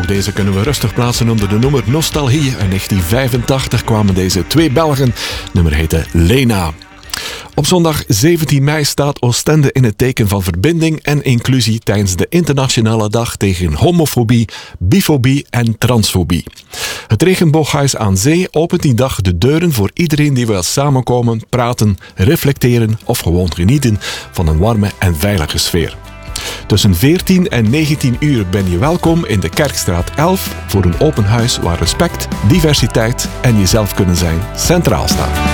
deze kunnen we rustig plaatsen onder de nummer Nostalgie. In 1985 kwamen deze twee Belgen. Het nummer heette Lena. Op zondag 17 mei staat Oostende in het teken van verbinding en inclusie tijdens de internationale dag tegen homofobie, bifobie en transfobie. Het Regenbooghuis aan Zee opent die dag de deuren voor iedereen die wil samenkomen, praten, reflecteren of gewoon genieten van een warme en veilige sfeer. Tussen 14 en 19 uur ben je welkom in de Kerkstraat 11 voor een open huis waar respect, diversiteit en jezelf kunnen zijn centraal staan.